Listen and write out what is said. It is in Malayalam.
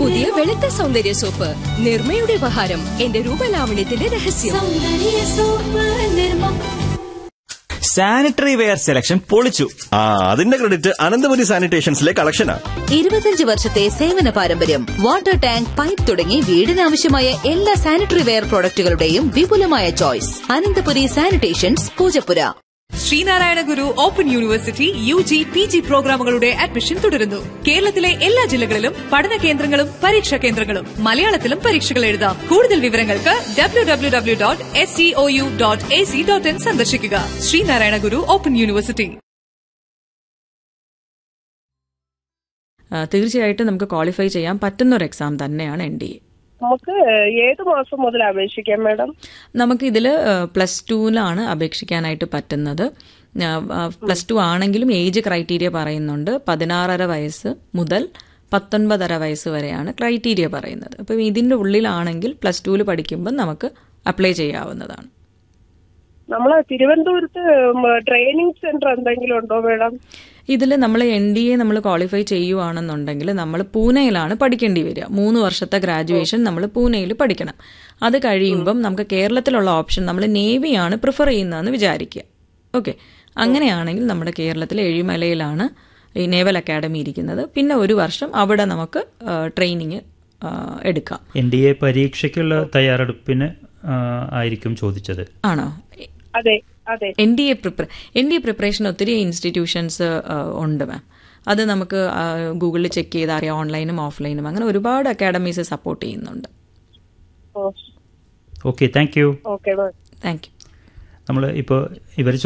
പുതിയ വെളുത്ത സൗന്ദര്യ സോപ്പ് നിർമ്മയുടെ ഉപഹാരം. എന്റെ രൂപലാവണ്യത്തിന്റെ രഹസ്യം. സാനിറ്ററി വെയർ സെലക്ഷൻ പൊളിച്ചു. അതിന്റെ ക്രെഡിറ്റ് അനന്തപുരി സാനിറ്റേഷൻസിലെ കളക്ഷനാ. 25 വർഷത്തെ സേവന പാരമ്പര്യം. വാട്ടർ ടാങ്ക്, പൈപ്പ് തുടങ്ങി വീടിനാവശ്യമായ എല്ലാ സാനിറ്ററി വെയർ പ്രോഡക്റ്റുകളുടെയും വിപുലമായ ചോയ്സ്. അനന്തപുരി സാനിറ്റേഷൻസ്, പൂജപ്പുര. ശ്രീനാരായണ ഗുരു ഓപ്പൺ യൂണിവേഴ്സിറ്റി UG PG പ്രോഗ്രാമുകളുടെ അഡ്മിഷൻ തുടരുന്നു. കേരളത്തിലെ എല്ലാ ജില്ലകളിലും പഠന കേന്ദ്രങ്ങളും പരീക്ഷാ കേന്ദ്രങ്ങളും. മലയാളത്തിലും പരീക്ഷകൾ എഴുതാം. കൂടുതൽ വിവരങ്ങൾക്ക് www.stou.ac.in സന്ദർശിക്കുക. ശ്രീനാരായണ ഗുരു ഓപ്പൺ യൂണിവേഴ്സിറ്റി. തീർച്ചയായിട്ടും നമുക്ക് ക്വാളിഫൈ ചെയ്യാൻ പറ്റുന്ന ഒരു എക്സാം തന്നെയാണ് NDA. നമുക്ക് ഏത് മാസം മുതൽ അപേക്ഷിക്കാം മാഡം? നമുക്ക് ഇതിൽ +2 അപേക്ഷിക്കാനായിട്ട് പറ്റുന്നത്. +2 ആണെങ്കിലും ഏജ് ക്രൈറ്റീരിയ പറയുന്നുണ്ട്. 16.5 വയസ്സ് മുതൽ 19.5 വയസ്സ് വരെയാണ് ക്രൈറ്റീരിയ പറയുന്നത്. അപ്പം ഇതിൻ്റെ ഉള്ളിലാണെങ്കിൽ +2 പഠിക്കുമ്പോൾ നമുക്ക് അപ്ലൈ ചെയ്യാവുന്നതാണ്. നമ്മളെ തിരുവനന്തപുരത്ത് ട്രെയിനിങ് സെന്റർ എന്തെങ്കിലും ഉണ്ടോ മാഡം? ഇതിൽ നമ്മൾ NDA നമ്മൾ ക്വാളിഫൈ ചെയ്യുവാണെന്നുണ്ടെങ്കിൽ നമ്മൾ പൂനെയിലാണ് പഠിക്കേണ്ടി വരിക. 3 വർഷത്തെ ഗ്രാജുവേഷൻ നമ്മൾ പൂനെയിൽ പഠിക്കണം. അത് കഴിയുമ്പം നമുക്ക് കേരളത്തിലുള്ള ഓപ്ഷൻ നമ്മൾ നേവിയാണ് പ്രിഫർ ചെയ്യുന്നതെന്ന് വിചാരിക്കുക. ഓക്കെ, അങ്ങനെയാണെങ്കിൽ നമ്മുടെ കേരളത്തിലെ എഴിമലയിലാണ് ഈ നേവൽ അക്കാഡമി ഇരിക്കുന്നത്. പിന്നെ 1 വർഷം അവിടെ നമുക്ക് ട്രെയിനിങ് എടുക്കാം. NDA പരീക്ഷയ്ക്കുള്ള തയ്യാറെടുപ്പിന് ആയിരിക്കും ചോദിച്ചത്. ആണോ? അതെ അതെ. NDA പ്രിപ്പറേഷൻ ഒത്തിരി ഇൻസ്റ്റിറ്റ്യൂഷൻസ് ഉണ്ട് മാം. അത് നമുക്ക് ഗൂഗിളിൽ ചെക്ക് ചെയ്ത് അറിയാം. ഓൺലൈനും ഓഫ്ലൈനും അങ്ങനെ ഒരുപാട് അക്കാഡമീസ് സപ്പോർട്ട് ചെയ്യുന്നുണ്ട്. Okay, thank you. Okay, thank you. നമ്മൾ ഇപ്പോൾ ഇവർ